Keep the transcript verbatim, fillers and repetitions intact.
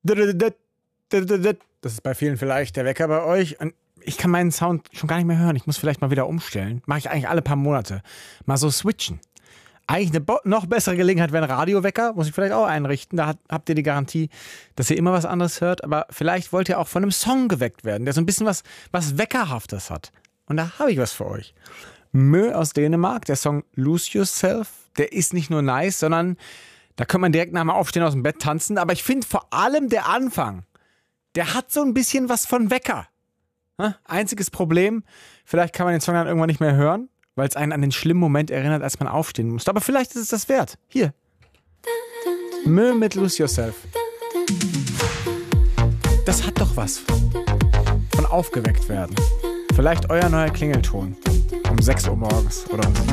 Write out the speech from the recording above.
Das ist bei vielen vielleicht der Wecker bei euch. Und ich kann meinen Sound schon gar nicht mehr hören. Ich muss vielleicht mal wieder umstellen. Mache ich eigentlich alle paar Monate. Mal so switchen. Eigentlich eine bo- noch bessere Gelegenheit wäre ein Radiowecker. Muss ich vielleicht auch einrichten. Da hat, habt ihr die Garantie, dass ihr immer was anderes hört. Aber vielleicht wollt ihr auch von einem Song geweckt werden, der so ein bisschen was, was Weckerhaftes hat. Und da habe ich was für euch. Mö aus Dänemark, der Song Lose Yourself. Der ist nicht nur nice, sondern da kann man direkt nach dem Aufstehen aus dem Bett tanzen. Aber ich finde vor allem der Anfang, der hat so ein bisschen was von Wecker. Ha? Einziges Problem, vielleicht kann man den Song dann irgendwann nicht mehr hören, weil es einen an den schlimmen Moment erinnert, als man aufstehen musste. Aber vielleicht ist es das wert. Hier. Mö mit Lose Yourself. Das hat doch was von aufgeweckt werden. Vielleicht euer neuer Klingelton. Um sechs Uhr morgens oder um